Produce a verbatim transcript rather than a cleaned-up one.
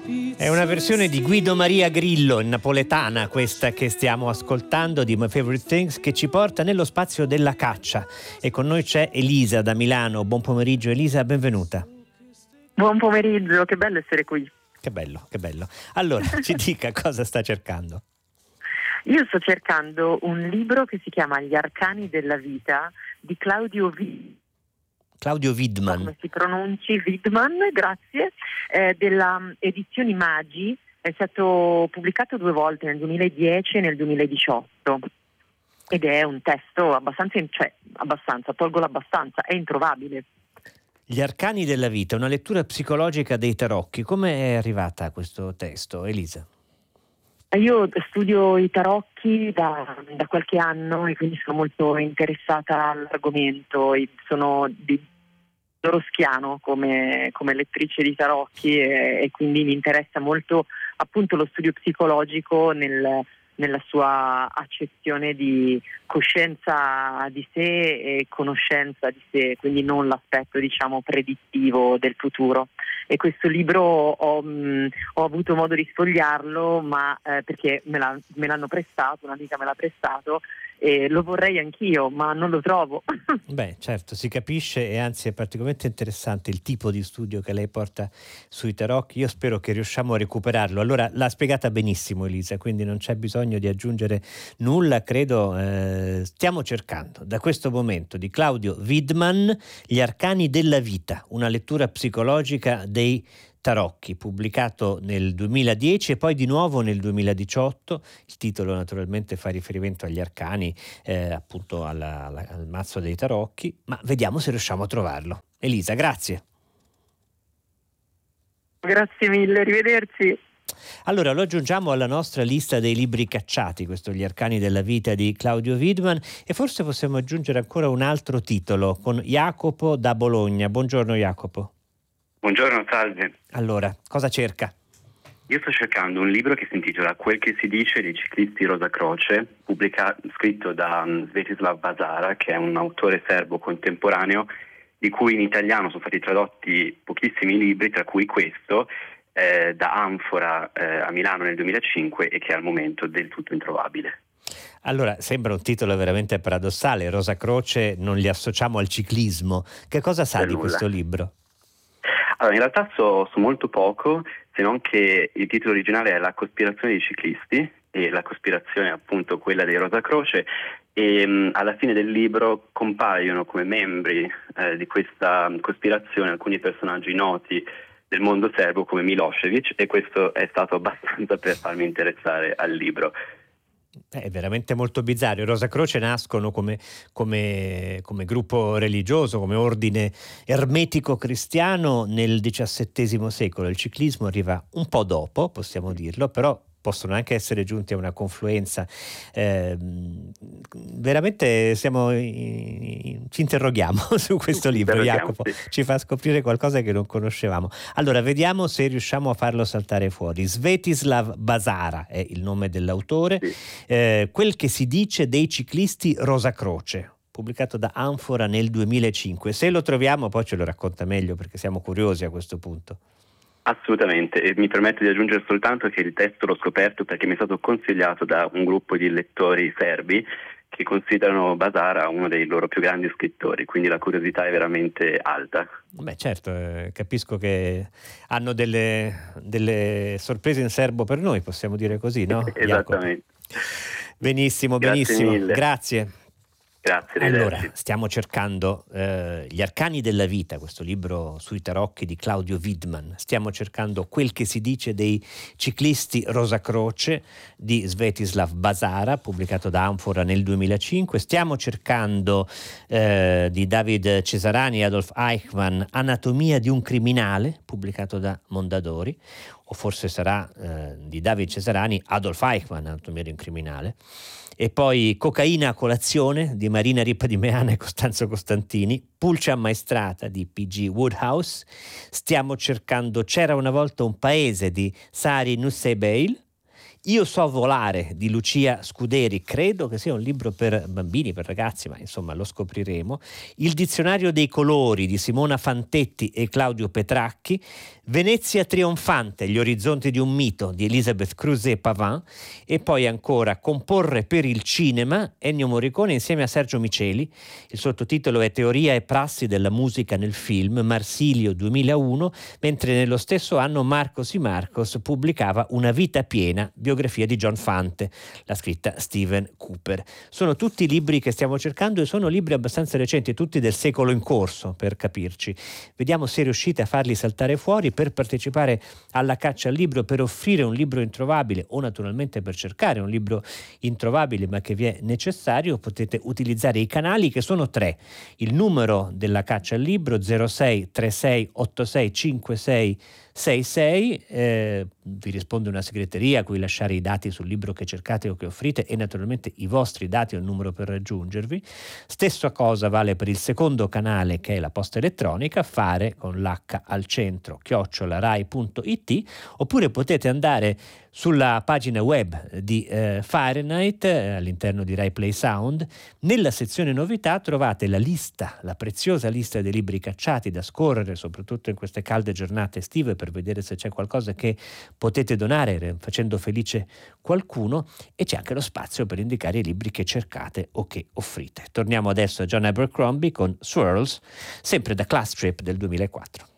È una versione di Guido Maria Grillo in napoletana, questa che stiamo ascoltando, di My Favorite Things, che ci porta nello spazio della caccia. E con noi c'è Elisa da Milano. Buon pomeriggio Elisa, benvenuta. Buon pomeriggio, che bello essere qui. Che bello, che bello. Allora, ci dica cosa sta cercando. Io sto cercando un libro che si chiama Gli arcani della vita di Claudio Vidman. Claudio Vidman. Come si pronunci? Vidman, grazie. Eh, della um, Edizioni Magi, è stato pubblicato due volte, nel duemiladieci e nel duemiladiciotto. Ed è un testo abbastanza, cioè abbastanza, tolgo l'abbastanza, è introvabile. Gli arcani della vita, una lettura psicologica dei tarocchi. Come è arrivata a questo testo, Elisa? Io studio i tarocchi da, da qualche anno e quindi sono molto interessata all'argomento. Sono di Doroschiano come, come lettrice di tarocchi e, e quindi mi interessa molto appunto lo studio psicologico nel, nella sua accezione di coscienza di sé e conoscenza di sé, quindi non l'aspetto diciamo predittivo del futuro. E questo libro ho, mh, ho avuto modo di sfogliarlo, ma eh, perché me, la, me l'hanno prestato, un'amica me l'ha prestato e lo vorrei anch'io, ma non lo trovo. Beh, certo, si capisce e anzi è particolarmente interessante il tipo di studio che lei porta sui tarocchi. Io spero che riusciamo a recuperarlo. Allora, l'ha spiegata benissimo Elisa, quindi non c'è bisogno di aggiungere nulla, credo. Eh, stiamo cercando da questo momento di Claudio Vidman Gli arcani della vita, una lettura psicologica dei tarocchi, pubblicato nel duemiladieci e poi di nuovo nel duemiladiciotto. Il titolo naturalmente fa riferimento agli arcani, eh, appunto alla, alla, al mazzo dei tarocchi, ma vediamo se riusciamo a trovarlo. Elisa, grazie. Grazie mille, arrivederci. Allora lo aggiungiamo alla nostra lista dei libri cacciati, questo Gli arcani della vita di Claudio Vidman, e forse possiamo aggiungere ancora un altro titolo con Jacopo da Bologna. Buongiorno Jacopo. Buongiorno, salve. Allora, cosa cerca? Io sto cercando un libro che si intitola Quel che si dice dei ciclisti Rosa Croce, pubblica- scritto da um, Svetislav Bazara, che è un autore serbo contemporaneo, di cui in italiano sono stati tradotti pochissimi libri, tra cui questo, eh, da Anfora eh, a Milano nel duemilacinque e che è al momento del tutto introvabile. Allora, sembra un titolo veramente paradossale. Rosa Croce non li associamo al ciclismo. Che cosa sa Per di nulla. questo libro? Allora, in realtà so, so molto poco, se non che il titolo originale è La cospirazione dei ciclisti e la cospirazione è appunto quella dei Rosa Croce e mh, alla fine del libro compaiono come membri eh, di questa cospirazione alcuni personaggi noti del mondo serbo come Milošević e questo è stato abbastanza per farmi interessare al libro. È veramente molto bizzarro. I Rosa Croce nascono come, come, come gruppo religioso, come ordine ermetico cristiano nel diciassettesimo secolo. Il ciclismo arriva un po' dopo, possiamo dirlo, però possono anche essere giunti a una confluenza. Eh, veramente siamo in, ci interroghiamo su questo libro, Jacopo, ci fa scoprire qualcosa che non conoscevamo. Allora vediamo se riusciamo a farlo saltare fuori. Svetislav Bazara è il nome dell'autore, Sì. eh, Quel che si dice dei ciclisti Rosa Croce, pubblicato da Anfora nel duemilacinque. Se lo troviamo poi ce lo racconta meglio perché siamo curiosi a questo punto. Assolutamente, e mi permetto di aggiungere soltanto che il testo l'ho scoperto perché mi è stato consigliato da un gruppo di lettori serbi che considerano Bazara uno dei loro più grandi scrittori, quindi la curiosità è veramente alta. Beh certo, eh, capisco che hanno delle, delle sorprese in serbo per noi, possiamo dire così, no? Esattamente. Jacopo? Benissimo, Grazie benissimo, mille. grazie. Grazie, Allora, arrivederci. stiamo cercando eh, Gli arcani della vita, questo libro sui tarocchi di Claudio Vidman. Stiamo cercando Quel che si dice dei ciclisti Rosa Croce di Svetislav Bazara, pubblicato da Anfora nel duemilacinque. Stiamo cercando eh, di David Cesarani e Adolf Eichmann Anatomia di un criminale, pubblicato da Mondadori. O forse sarà eh, di David Cesarani Adolf Eichmann Anatomia di un criminale. E poi Cocaina a colazione di Marina Rippa di Meana e Costanzo Costantini, Pulce ammaestrata di P G Woodhouse. Stiamo cercando C'era una volta un paese di Sari Nusseibeh, Io so volare di Lucia Scuderi, credo che sia un libro per bambini, per ragazzi, ma insomma lo scopriremo. Il dizionario dei colori di Simona Fantetti e Claudio Petracchi. Venezia trionfante, gli orizzonti di un mito di Elisabeth Creuset-Pavin. E poi ancora Comporre per il cinema, Ennio Morricone insieme a Sergio Miceli. Il sottotitolo è Teoria e prassi della musica nel film, Marsilio duemilauno, mentre nello stesso anno Marcos y Marcos pubblicava Una vita piena, biografia di John Fante, l'ha scritta Steven Cooper. Sono tutti libri che stiamo cercando e sono libri abbastanza recenti, tutti del secolo in corso, per capirci. Vediamo se riuscite a farli saltare fuori. Per partecipare alla caccia al libro, per offrire un libro introvabile o naturalmente per cercare un libro introvabile ma che vi è necessario, potete utilizzare i canali che sono tre. Il numero della caccia al libro zero sei tre sei otto sei cinque sei sei sei, eh, vi risponde una segreteria a cui lasciare i dati sul libro che cercate o che offrite e naturalmente i vostri dati e il numero per raggiungervi. Stessa cosa vale per il secondo canale, che è la posta elettronica, fare con l'H al centro chiocciola rai punto it, oppure potete andare sulla pagina web di eh, Fahrenheit, eh, all'interno di Rai Play Sound. Nella sezione novità trovate la lista, la preziosa lista dei libri cacciati da scorrere, soprattutto in queste calde giornate estive, per vedere se c'è qualcosa che potete donare facendo felice qualcuno, e c'è anche lo spazio per indicare i libri che cercate o che offrite. Torniamo adesso a John Abercrombie con Swirls, sempre da Class Trip del duemilaquattro.